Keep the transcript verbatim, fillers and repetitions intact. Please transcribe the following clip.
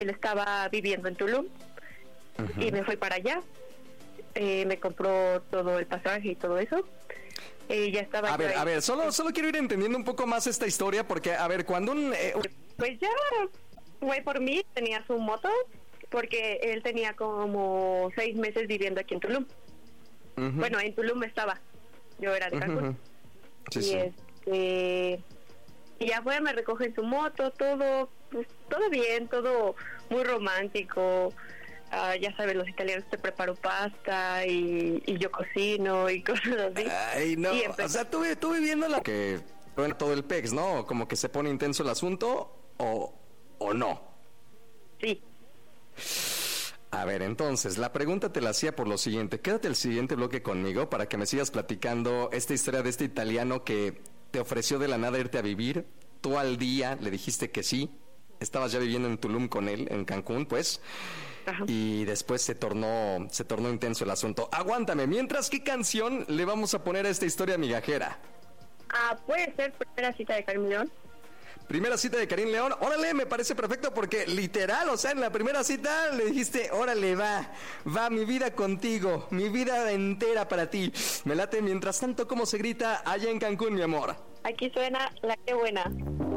él estaba viviendo en Tulum. Uh-huh. Y me fui para allá. Eh, me compró todo el pasaje y todo eso. Eh, ya estaba. A ver, ahí. a ver, solo, solo quiero ir entendiendo un poco más esta historia porque, a ver, cuando un... Eh, Pues ya fue por mí, tenía su moto, porque él tenía como seis meses viviendo aquí en Tulum. Uh-huh. Bueno, en Tulum estaba, yo era de Cancún. Uh-huh. Sí, y, sí. Este, y ya fue, me recoge en su moto, todo, pues, todo bien, todo muy romántico. Uh, ya sabes, los italianos te preparo pasta y, y yo cocino y cosas así. Ay, no, empezó... o sea, tú, tú viviendo la que bueno, todo el pex, ¿no? Como que se pone intenso el asunto o, o no. Sí. A ver, entonces, la pregunta te la hacía por lo siguiente. Quédate el siguiente bloque conmigo para que me sigas platicando esta historia de este italiano que te ofreció de la nada irte a vivir. Tú al día le dijiste que sí. Estabas ya viviendo en Tulum con él, en Cancún, pues. Ajá. Y después se tornó se tornó intenso el asunto. Aguántame, mientras, ¿qué canción le vamos a poner a esta historia migajera? Ah, puede ser Primera Cita de Karim León. Primera Cita de Karim León, órale, me parece perfecto porque literal, o sea, en la primera cita le dijiste, órale, va, va mi vida contigo, mi vida entera para ti. Me late, mientras tanto, ¿cómo se grita allá en Cancún, mi amor? Aquí suena La Qué Buena.